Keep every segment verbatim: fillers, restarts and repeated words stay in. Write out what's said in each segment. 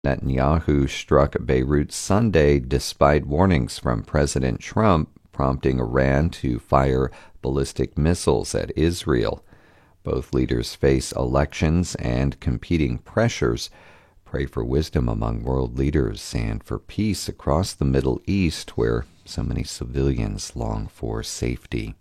Netanyahu struck Beirut Sunday despite warnings from President Trump, prompting Iran to fire ballistic missiles at Israel. Both leaders face elections and competing pressures. Pray for wisdom among world leaders and for peace across the Middle East, where so many civilians long for safety.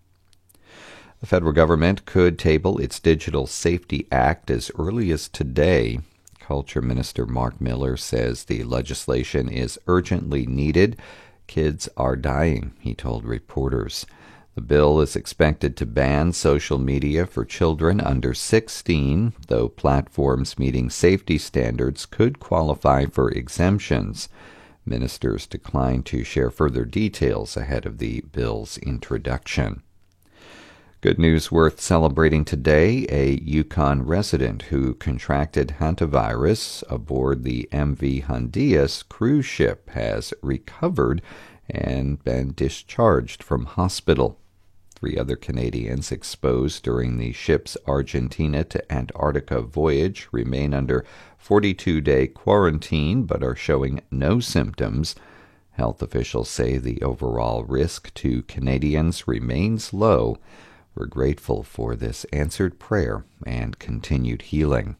The federal government could table its Digital Safety Act as early as today. Culture Minister Mark Miller says the legislation is urgently needed. Kids are dying, he told reporters. The bill is expected to ban social media for children under sixteen, though platforms meeting safety standards could qualify for exemptions. Ministers declined to share further details ahead of the bill's introduction. Good news worth celebrating today. A Yukon resident who contracted hantavirus aboard the M V Hondias cruise ship has recovered and been discharged from hospital. Three other Canadians exposed during the ship's Argentina to Antarctica voyage remain under forty-two day quarantine but are showing no symptoms. Health officials say the overall risk to Canadians remains low. We're grateful for this answered prayer and continued healing.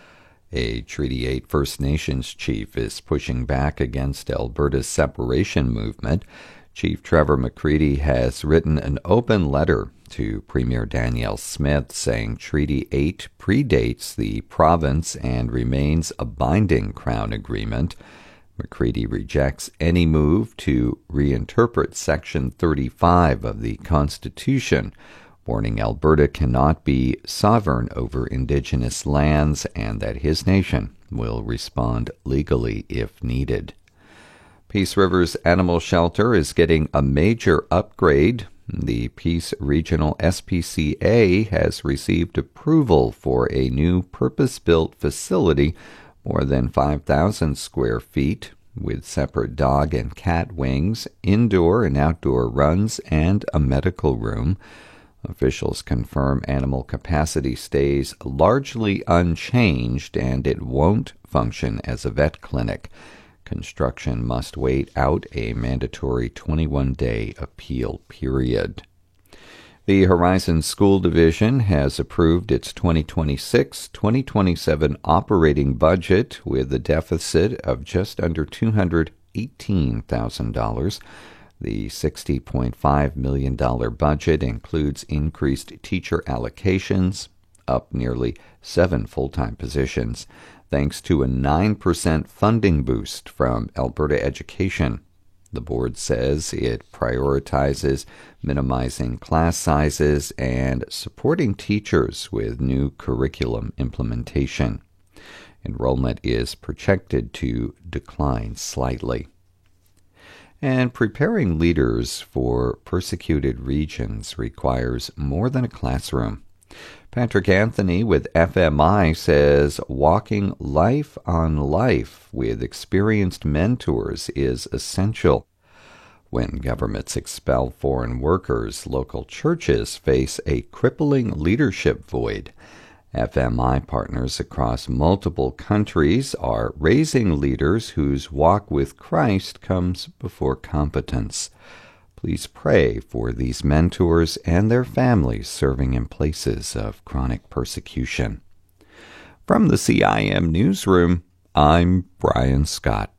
A Treaty eight First Nations chief is pushing back against Alberta's separation movement. Chief Trevor McCready has written an open letter to Premier Danielle Smith saying Treaty eight predates the province and remains a binding Crown agreement. McCready rejects any move to reinterpret Section thirty-five of the Constitution, warning Alberta cannot be sovereign over Indigenous lands and that his nation will respond legally if needed. Peace River's animal shelter is getting a major upgrade. The Peace Regional S P C A has received approval for a new purpose-built facility, more than five thousand square feet, with separate dog and cat wings, indoor and outdoor runs, and a medical room. Officials confirm animal capacity stays largely unchanged and it won't function as a vet clinic. Construction must wait out a mandatory twenty-one day appeal period. The Horizon School Division has approved its twenty twenty-six twenty twenty-seven operating budget with a deficit of just under two hundred eighteen thousand dollars. The sixty point five million dollars budget includes increased teacher allocations, up nearly seven full-time positions, thanks to a nine percent funding boost from Alberta Education. The board says it prioritizes minimizing class sizes and supporting teachers with new curriculum implementation. Enrollment is projected to decline slightly. And preparing leaders for persecuted regions requires more than a classroom. Patrick Anthony with F M I says walking life on life with experienced mentors is essential. When governments expel foreign workers, local churches face a crippling leadership void. F M I partners across multiple countries are raising leaders whose walk with Christ comes before competence. Please pray for these mentors and their families serving in places of chronic persecution. From the C I M Newsroom, I'm Brian Scott.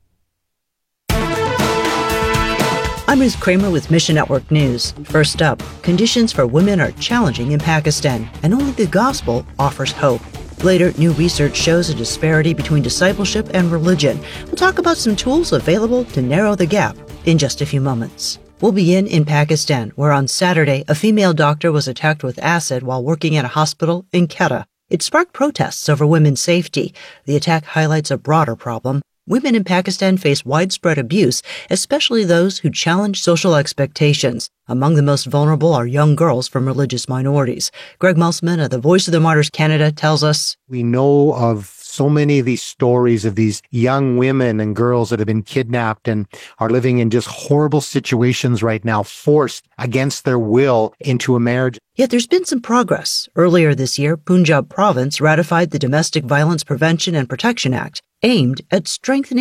I'm Ruth Kramer with Mission Network News. First up, conditions for women are challenging in Pakistan, and only the gospel offers hope. Later, new research shows a disparity between discipleship and religion. We'll talk about some tools available to narrow the gap in just a few moments. We'll begin in Pakistan, where on Saturday, a female doctor was attacked with acid while working at a hospital in Quetta. It sparked protests over women's safety. The attack highlights a broader problem. Women in Pakistan face widespread abuse, especially those who challenge social expectations. Among the most vulnerable are young girls from religious minorities. Greg Musselman of the Voice of the Martyrs Canada tells us, we know of so many of these stories of these young women and girls that have been kidnapped and are living in just horrible situations right now, forced against their will into a marriage. Yet there's been some progress. Earlier this year, Punjab province ratified the Domestic Violence Prevention and Protection Act, aimed at strengthening